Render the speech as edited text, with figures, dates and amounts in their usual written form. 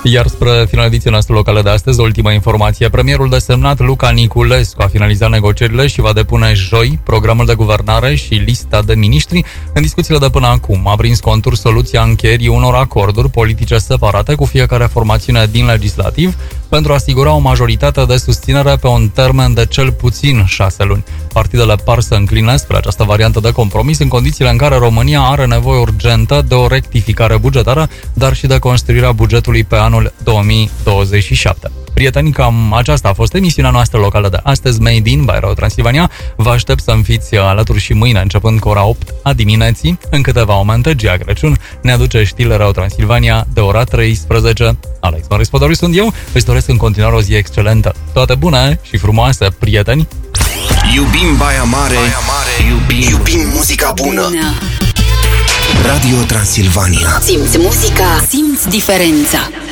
Iar spre finalul ediției noastre locale de astăzi, ultima informație. Premierul desemnat Luca Niculescu a finalizat negocierile și va depune joi programul de guvernare și lista de miniștri. În discuțiile de până acum a prins contur soluția încheierii unor acorduri politice separate cu fiecare formațiune din legislativ pentru a asigura o majoritate de susținere pe un termen de cel puțin 6 luni. Partidele par să încline spre această variantă de compromis în condițiile în care România are nevoie urgentă de o rectificare bugetară, dar și de construirea bugetului pe anul 2027. Prieteni, cam aceasta a fost emisiunea noastră locală de astăzi, Made in by Radio Transilvania. Vă aștept să-mi fiți alături și mâine, începând cu ora 8 a dimineții. În câteva momente, Gia Crăciun ne aduce știrile Radio Transilvania de ora 13. Alex Maris Podoriu sunt eu, îți doresc în continuare o zi excelentă. Toate bune și frumoase, prieteni! Iubim Baia Mare, iubim muzica bună. Radio Transilvania. Simți muzica, simți diferența.